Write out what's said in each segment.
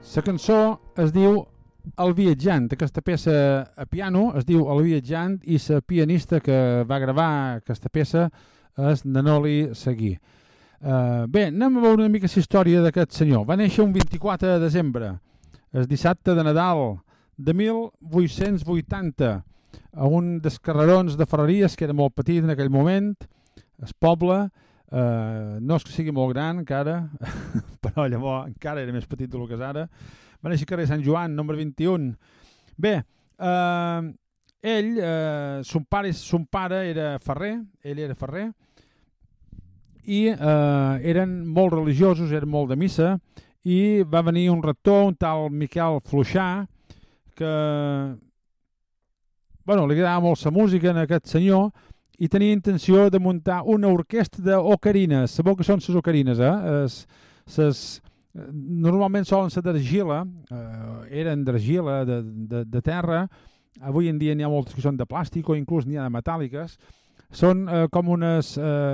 La cançó es diu El viatjant. Aquesta peça a piano es diu El viatjant i la pianista que va gravar aquesta peça és Nanoli Seguí. Bé, anem a veure una mica la història d'aquest senyor. Va néixer un 24 de desembre, el dissabte de Nadal de 1880, a un dels carrerons de Ferreries, que era molt petit en aquell moment, el poble. No és que sigui molt gran encara, però llavors encara era més petit del que és ara. Va néixer al carrer Sant Joan, número 21. Bé, ell, son pare era ferrer, ell era ferrer, i eren molt religiosos, eren molt de missa, i va venir un rector, un tal Miquel Fluixà, que li agradava molt la música en aquest senyor, i tenia intenció de muntar una orquestra d'ocarines. Sabeu que són les ocarines, normalment solen ser d'argila, eren d'argila, de terra. Avui en dia n'hi ha moltes que són de plàstic o inclús n'hi ha de metàl·liques. Són com unes...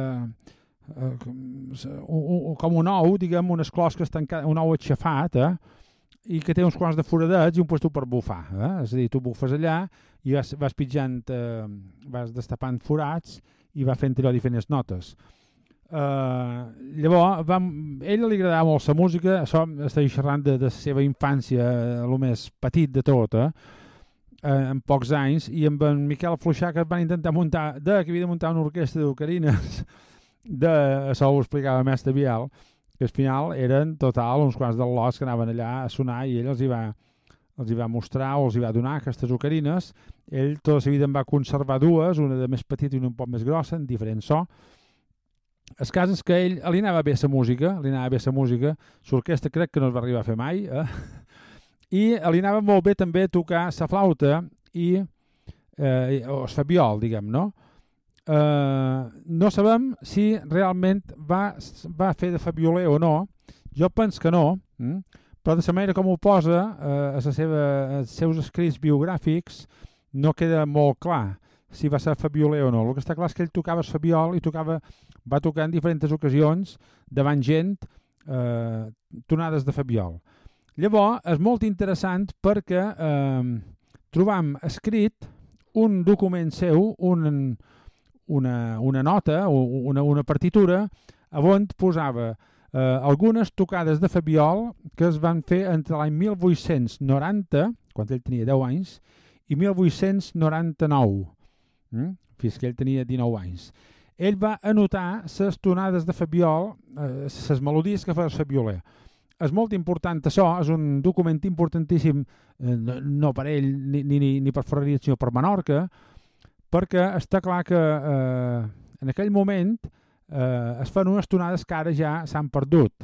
com un ou, diguem, unes closques tancades, un ou aixafat, i que té uns quants de foradets i un puesto per bufar. És a dir, tu bufes allà i vas pitjant, vas destapant forats i va fent allò diferents notes. Llavors, ell li agradava molt la música, això estic xerrant de la seva infància, el més petit de tot, en pocs anys, i amb en Miquel Fluixà, que van intentar muntar, que havia de muntar una orquestra d'ocarines, això ho explicava Mestre Biel, que al final eren total uns quants del lots que anaven allà a sonar i ell els hi va mostrar o els hi va donar aquestes ocarines. Ell tota la vida en va conservar dues, una de més petita i una un poc més grossa, en diferent so. El cas és que ell li anava bé la música, l'orquestra crec que no es va arribar a fer mai, i li anava molt bé també tocar la flauta o el fabiol, diguem, no? No sabem si realment va fer de fabioler o no. Jo penso que no, però de la manera com ho posa als seus escrits biogràfics no queda molt clar si va ser fabioler o no. El que està clar és que ell tocava el fabiol i va tocar en diferents ocasions davant gent tonades de fabiol. Llavors és molt interessant perquè trobam escrit un document seu, una nota, una partitura, on posava algunes tocades de fabiol que es van fer entre l'any 1890, quan ell tenia 10 anys, i 1899, fins que ell tenia 19 anys. Ell va anotar les tonades de fabiol, les melodies que feia el fabioler. És molt important això, és un document importantíssim, no per ell ni per Ferreries, sinó per Menorca, perquè està clar que en aquell moment es fan unes tonades que ara ja s'han perdut.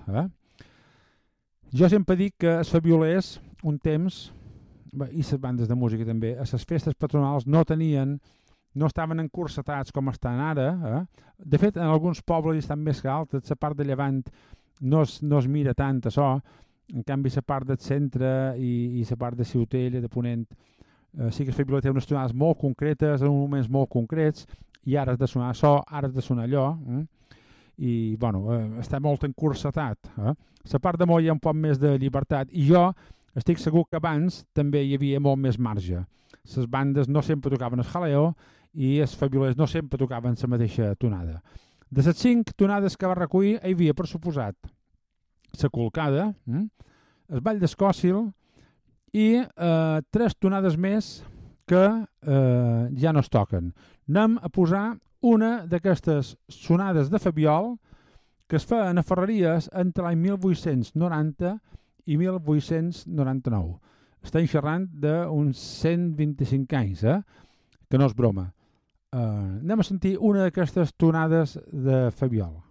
Jo sempre dic que els fabiolers un temps, i les bandes de música també, a les festes patronals no estaven encursetats com estan ara. De fet, en alguns pobles estan més que altres, la part de llevant no es mira tant això, en canvi la part del centre i la part de Ciutella, de Ponent, sí que el fabioler té unes tonades molt concretes, en moments molt concrets, i ara has de sonar això, ara has de sonar allò, i està molt encursetat. La part de moll hi ha un poc més de llibertat, i jo estic segur que abans també hi havia molt més marge. Les bandes no sempre tocaven el jaleo i els fabiolers no sempre tocaven la mateixa tonada. De les 5 tonades que va recollir hi havia, per suposat, la colcada, el ball d'escòcil i 3 tonades més que ja no es toquen. Anem a posar una d'aquestes sonades de fabiol que es feien a Ferreries entre l'any 1890 i 1899. Estem xerrant d'uns 125 anys, que no és broma. Anem a sentir una d'aquestes tonades de fabiol.